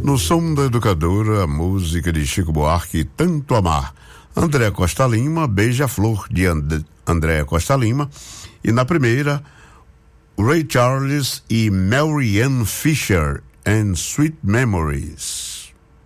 No som da Educadora, a música de Chico Buarque, Tanto Amar. André Costa Lima, Beija-Flor, de André Costa Lima. E na primeira, Ray Charles e Marianne Fisher, and Sweet Memories.